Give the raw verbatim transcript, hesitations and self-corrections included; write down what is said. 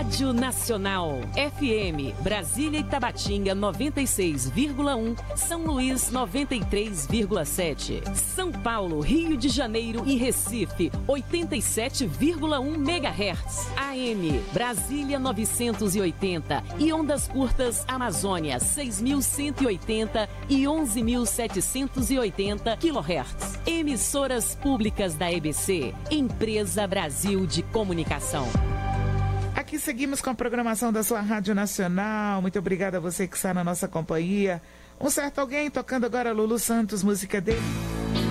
Rádio Nacional. F M, Brasília e Tabatinga noventa e seis vírgula um, São Luís noventa e três vírgula sete, São Paulo, Rio de Janeiro e Recife oitenta e sete vírgula um megahertz. A M, Brasília novecentos e oitenta e ondas curtas Amazônia seis mil cento e oitenta e onze mil setecentos e oitenta quilohertz. Emissoras públicas da E B C, Empresa Brasil de Comunicação. Aqui seguimos com a programação da sua Rádio Nacional. Muito obrigada a você que está na nossa companhia. Um certo alguém tocando agora Lulu Santos, música dele.